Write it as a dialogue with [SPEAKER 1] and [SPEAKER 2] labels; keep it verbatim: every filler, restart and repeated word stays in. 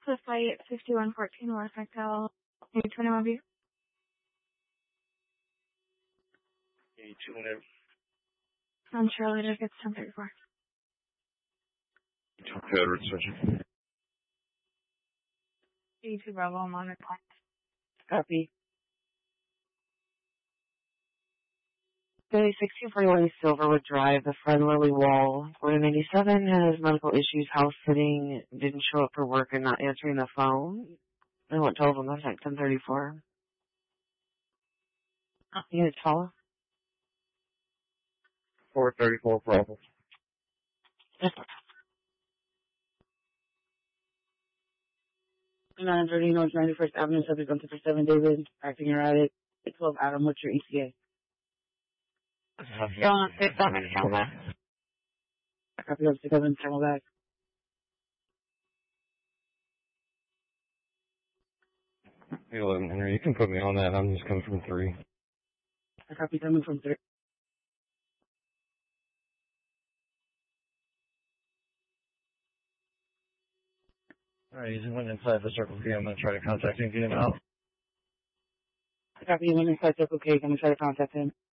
[SPEAKER 1] The flight fifty-one fourteen North Macdowell, eight twenty-one B.
[SPEAKER 2] eight twenty-one.
[SPEAKER 1] On Charlie, it gets ten thirty-four.
[SPEAKER 2] Code red switching.
[SPEAKER 1] eighty-two Bravo, I'm on the clock.
[SPEAKER 3] Copy. Day sixteen forty-one Silverwood Drive, the friend Lily Wall. four ninety-seven has medical issues, house sitting, didn't show up for work and not answering the phone. I went told him that's like ten thirty-four. Oh, you need to follow?
[SPEAKER 2] four thirty-four Bravo.
[SPEAKER 3] nine thirty North ninety-first Avenue, subject on two seven David, acting erratic. twelve Adam, what's your E T A?
[SPEAKER 2] You're on six seven, Helma.
[SPEAKER 3] I copy of six seven, thermal back.
[SPEAKER 2] eleven Henry, you can put me on that. I'm just coming from three.
[SPEAKER 3] I copy coming from three.
[SPEAKER 2] Alright, he went inside the Circle K. I'm going to try to contact him, get him out.
[SPEAKER 3] I copy him inside Circle K. I'm going to try to contact him.